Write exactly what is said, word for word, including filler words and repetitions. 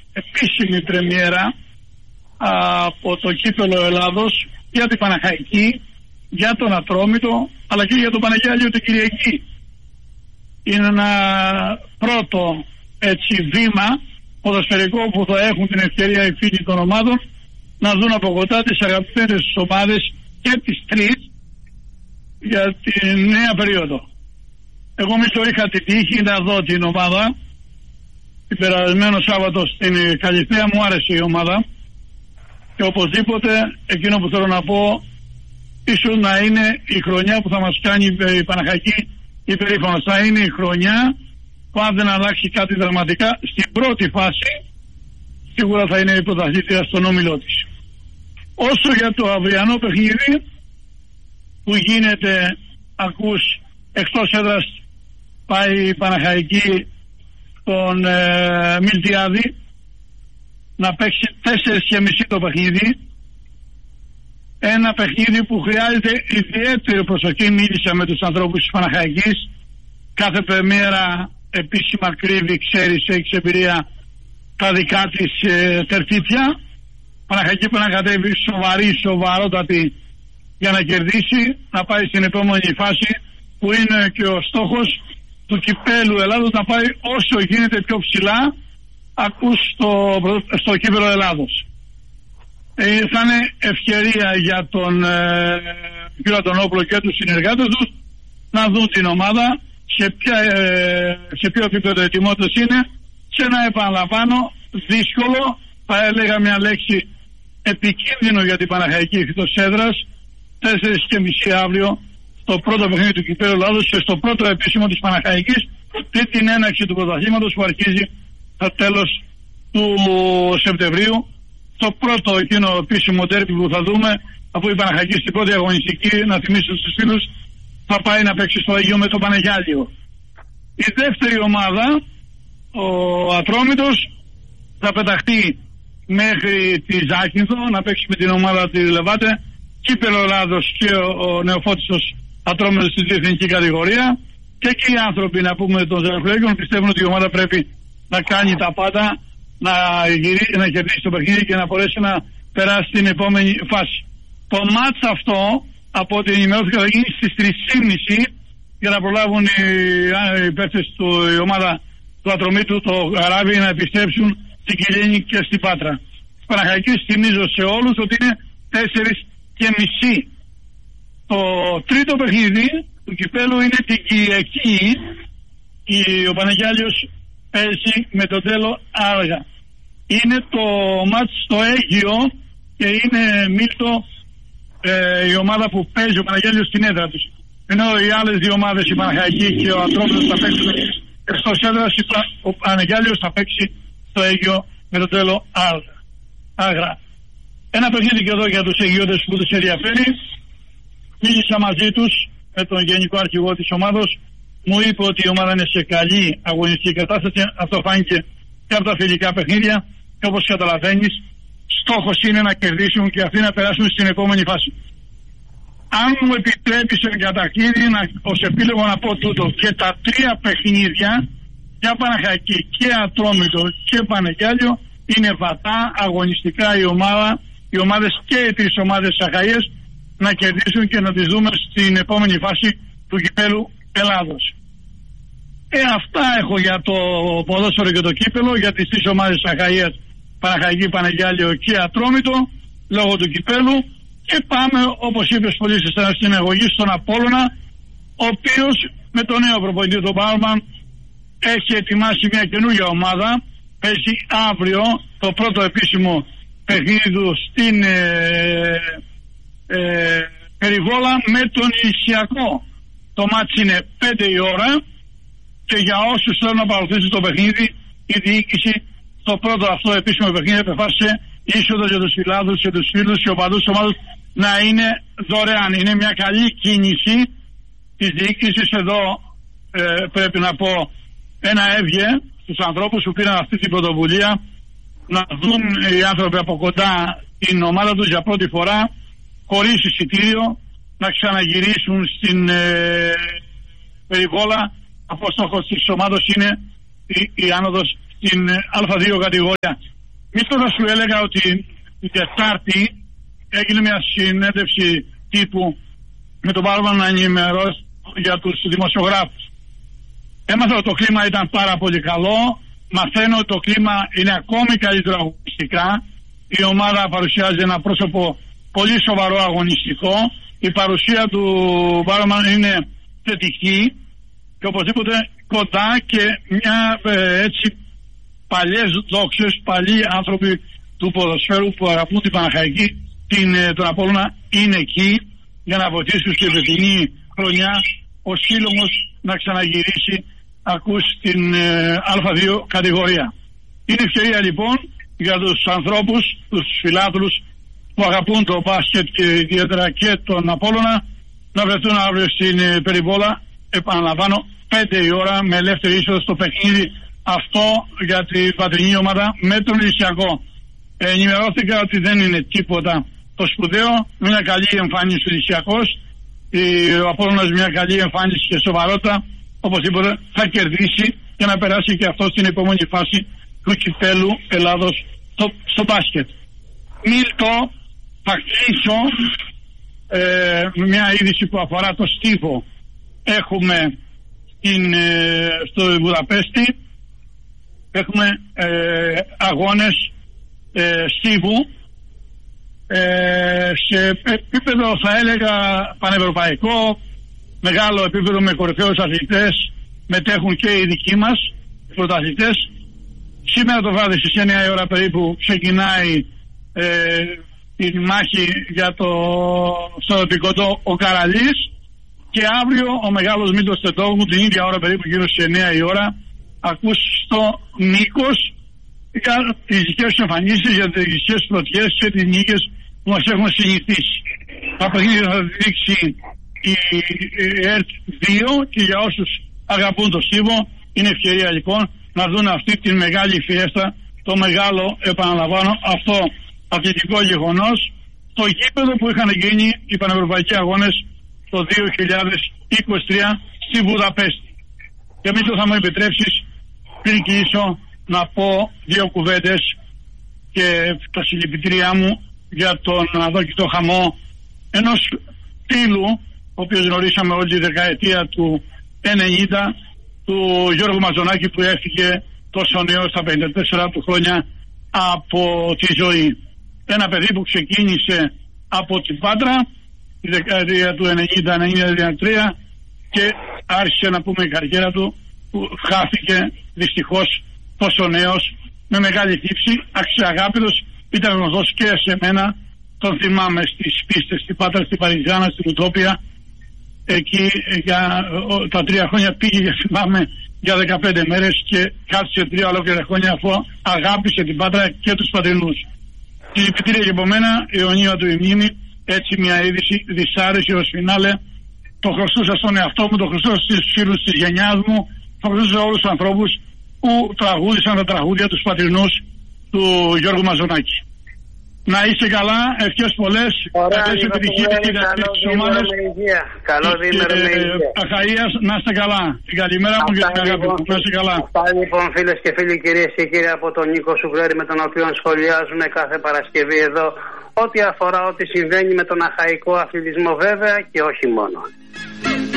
επίσημη πρεμιέρα από το κύπελλο Ελλάδος για την Παναχαϊκή, για τον Ατρόμητο, αλλά και για τον Παναγιάλιο την Κυριακή. Είναι ένα πρώτο έτσι βήμα ποδοσφαιρικό που θα έχουν την ευκαιρία οι φίλοι των ομάδων να δουν από κοντά τις αγαπημένες ομάδες και τις τρεις για τη νέα περίοδο. Εγώ μισό είχα την τύχη να δω την ομάδα την περασμένο Σάββατο στην Καλυθέα, μου άρεσε η ομάδα και οπωσδήποτε εκείνο που θέλω να πω ίσως να είναι η χρονιά που θα μας κάνει η Παναχαϊκή υπερήφανος. Θα είναι η χρονιά που αν δεν αλλάξει κάτι δραματικά στην πρώτη φάση σίγουρα θα είναι η πρωταθλήτρια στον όμιλό της. Όσο για το αυριανό παιχνίδι που γίνεται, ακούς, εκτός έδρας πάει η Παναχαϊκή στον ε, Μιλτιάδη να παίξει τέσσερις και μισή το παιχνίδι. Ένα παιχνίδι που χρειάζεται ιδιαίτερη προσοχή. Μίλησα με τους ανθρώπους της Παναχαϊκής. Κάθε μέρα επίσημα κρύβει, ξέρεις, έχεις εμπειρία τα δικά της ε, τερτύπια. Παναχαϊκή πρέπει να κατέβει σοβαρή, σοβαρότατη για να κερδίσει, να πάει στην επόμενη φάση που είναι και ο στόχος του κυπέλου Ελλάδος, να πάει όσο γίνεται πιο ψηλά, ακούς στο, στο κύπελλο Ελλάδος. Ε, θα είναι ευκαιρία για τον ε, κύριο Αντωνόπουλο και τους συνεργάτες τους να δουν την ομάδα σε, ποια, ε, σε ποιο επίπεδο ετοιμότητας είναι, σε ένα, επαναλαμβάνω, δύσκολο, θα έλεγα μια λέξη, επικίνδυνο για την Παναχαϊκή εκτός έδρας, τέσσερις και μισή αύριο στο πρώτο παιχνίδι του κυπέλλου Ελλάδος και στο πρώτο επίσημο της Παναχαϊκής πριν την έναρξη του πρωταθλήματος που αρχίζει στο τέλος του Σεπτεμβρίου, το πρώτο εκείνο επίσημο ντέρμπι που θα δούμε, αφού η Παναχαϊκή στην πρώτη αγωνιστική, να θυμίσω στους φίλους, θα πάει να παίξει στο Αγίο με το Παναγιάλιο. Η δεύτερη ομάδα, ο Ατρόμητος, θα πεταχτεί μέχρι τη Ζάκυνθο να παίξει με την ομάδα τη Λεβάτε, κύπελλο Ελλάδος και ο, ο νεοφώτιστος Ατρόμητος στην διεθνική κατηγορία. Και εκεί οι άνθρωποι, να πούμε, των Ζεραφλέγων πιστεύουν ότι η ομάδα πρέπει να κάνει τα πάντα, να, γυρί, να κερδίσει το παιχνίδι και να μπορέσει να περάσει στην επόμενη φάση. Το μάτς αυτό, από ό,τι ενημερώθηκα, θα γίνει στις τρεις και μισή για να προλάβουν οι, οι παίκτες του, η ομάδα του Ατρομήτου, το Γαράβι, να επιστρέψουν στην Κιλίνη και στην Πάτρα. Παναχαϊκή, θυμίζω σε όλους ότι είναι τέσσερις και μισή. Το τρίτο παιχνίδι του κυπέλου είναι την Κυριακή. Ο Παναγιάλιος παίζει με τον Τέλο Άργα. Είναι το μάτς στο Αίγυο και είναι Μίλτο ε, η ομάδα που παίζει ο Παναγιάλιος στην έδρα τους. Ενώ οι άλλες δύο ομάδες, η Παναχαϊκή και ο Ατρόμητος, θα παίξουν εκτός έδρας. Ο Παναγιάλιος θα παίξει στο Αίγυο με τον Τέλο Άγρα. Ένα παιχνίδι και εδώ για τους Αιγιώτες που τους ενδιαφέρει. Μίλησα μαζί τους με τον γενικό αρχηγό της ομάδος. Μου είπε ότι η ομάδα είναι σε καλή αγωνιστική κατάσταση. Αυτό φάνηκε και από τα φιλικά παιχνίδια. Και όπως καταλαβαίνεις, στόχος είναι να κερδίσουν και αυτοί να περάσουν στην επόμενη φάση. Αν μου επιτρέπεις εν κατακλείδη ως επίλογο να πω τούτο, και τα τρία παιχνίδια για Παναχαϊκή και Ατρόμητο και Πανεγιάλιο είναι βατά αγωνιστικά η ομάδα, οι ομάδες και οι τρεις ομάδες Αχαΐες να κερδίσουν και να τις δούμε στην επόμενη φάση του κυπέλου Ελλάδος. Ε, αυτά έχω για το ποδόσφαιρο και το κύπελο, για τις τρεις ομάδες Αχαΐες, Παναχαϊκή, Πανεγιάλιο και Ατρόμητο, λόγω του κυπέλου. Και πάμε, όπως είπες πολύ σωστά στην εγωγή, στον Απόλλωνα, ο οποίος με τον νέο προπονητή, τον Μπάουρμαν, έχει ετοιμάσει μια καινούργια ομάδα. Παίζει αύριο το πρώτο επίσημο παιχνίδι του στην ε, ε, Περιβόλα με τον Ηλυσιακό. Το μάτσι είναι πέντε η ώρα και για όσους θέλουν να παρακολουθήσουν το παιχνίδι, η διοίκηση στο πρώτο αυτό επίσημο παιχνίδι επεφάσισε είσοδο για τους φιλάδους και τους φίλους και οπαδούς ομάδους να είναι δωρεάν. Είναι μια καλή κίνηση της διοίκησης εδώ, ε, πρέπει να πω, ένα έβγε στους ανθρώπους που πήραν αυτή την πρωτοβουλία να δουν οι άνθρωποι από κοντά την ομάδα τους για πρώτη φορά χωρίς εισιτήριο, να ξαναγυρίσουν στην ε, Περιβόλα. Από στόχος της ομάδος είναι η, η άνοδος στην Α δύο κατηγορία. Μήπως θα σου έλεγα ότι την Τετάρτη έγινε μια συνέντευξη τύπου με τον Παύλο να ενημερώσει για τους δημοσιογράφους. Έμαθα ότι το κλίμα ήταν πάρα πολύ καλό. Μαθαίνω ότι το κλίμα είναι ακόμη καλύτερο αγωνιστικά. Η ομάδα παρουσιάζει ένα πρόσωπο πολύ σοβαρό αγωνιστικό. Η παρουσία του Μπάρμαν είναι θετική και οπωσδήποτε κοντά και μια ε, έτσι παλιές δόξες, παλιοί άνθρωποι του ποδοσφαίρου που αγαπούν την Παναχαϊκή, την, τον Απόλλωνα, είναι εκεί για να βοηθήσουν στην φετινή χρονιά ο Σύλλογος να ξαναγυρίσει ακούς την ε, Α2 κατηγορία. Είναι ευκαιρία λοιπόν για τους ανθρώπους, τους φιλάθλους που αγαπούν το μπάσκετ και ιδιαίτερα και τον Απόλλωνα να βρεθούν αύριο στην ε, περιβόλα, επαναλαμβάνω, πέντε η ώρα με ελεύθερη είσοδο στο παιχνίδι αυτό για την πατρινή ομάδα με τον Λυσιακό. Ε, ενημερώθηκα ότι δεν είναι τίποτα το σπουδαίο, μια καλή εμφάνιση του Λυσιακός, ο Απόλλωνας μια καλή εμφάνιση και σοβαρότητα, οπωσδήποτε θα κερδίσει και να περάσει και αυτό στην επόμενη φάση του κυπέλου Ελλάδος στο, στο μπάσκετ. Μίλτο, θα κλείσω ε, μια είδηση που αφορά το στίβο. Έχουμε στην, ε, στο Βουδαπέστη έχουμε ε, αγώνες ε, στίβου ε, σε επίπεδο θα έλεγα πανευρωπαϊκό, μεγάλο επίπεδο με κορυφαίους αθλητές, μετέχουν και οι δικοί μας πρωταθλητές. Σήμερα το βράδυ στις εννιά η ώρα περίπου ξεκινάει ε, η μάχη για το στρατιωτικό ο Καραλής και αύριο ο μεγάλος Μήτρος Τετόγλου την ίδια ώρα περίπου γύρω στις εννιά η ώρα ακούς στο Νίκος για τις δικές τους εμφανίσεις, για τις δικές πρωτιές και τις νίκες που μας έχουν συνηθίσει. Τα παιχνίδια θα δείξει η ΕΡΤ δύο και για όσους αγαπούν το στίβο είναι ευκαιρία λοιπόν να δουν αυτή τη μεγάλη φιέστα, το μεγάλο, επαναλαμβάνω, αυτό αθλητικό γεγονός, το γήπεδο που είχαν γίνει οι πανευρωπαϊκοί αγώνες το δύο χιλιάδες είκοσι τρία στη Βουδαπέστη. Και μην το θα μου επιτρέψεις πριν κλείσω να πω δύο κουβέντες και τα συλληπιτήριά μου για τον αδόκητο χαμό ενός φίλου ο οποίος γνωρίσαμε όλη τη δεκαετία του ενενήντα, του Γιώργου Μαζονάκη, που έφυγε τόσο νέο στα πενήντα τέσσερα του χρόνια από τη ζωή. Ένα παιδί που ξεκίνησε από την Πάτρα τη δεκαετία του ενενήντα ενενήντα τρία και άρχισε να πούμε η καριέρα του που χάθηκε δυστυχώς τόσο νέος με μεγάλη θύψη, αξιαγάπητος, ήταν γνωστός και σε μένα, τον θυμάμαι στις πίστες στην Πάτρα, στην Παριζάνα, στην Ουτόπια. Εκεί για τα τρία χρόνια πήγε, για θυμάμαι, για δεκαπέντε μέρες και κάθισε τρία ολόκληρα χρόνια αφού αγάπησε την Πάτρα και τους πατρινούς. Συλληπιτήρια και από μένα, αιωνία του η μνήμη, έτσι μια είδηση δυσάρεστη ως φινάλε. Το χρωστούσα στον εαυτό μου, το χρωστούσα στους φίλους της γενιάς μου, το χρωστούσα όλους τους ανθρώπους που τραγούδισαν τα τραγούδια τους πατρινούς του Γιώργου Μαζονάκη. Να είστε καλά, ευχές πολλές, καλές επιτυχίες και τις ομάδες. Καλό διήμερο με υγεία. Αχαΐας, να είστε καλά. Την καλημέρα μου και την αγάπη μου. Να είστε καλά. Αυτά λοιπόν φίλες και φίλοι, κυρίες και κύριοι, από τον Νίκο Σουκλέρη, με τον οποίο σχολιάζουμε κάθε Παρασκευή εδώ ό,τι αφορά ό,τι συμβαίνει με τον αχαϊκό αθλητισμό βέβαια και όχι μόνο.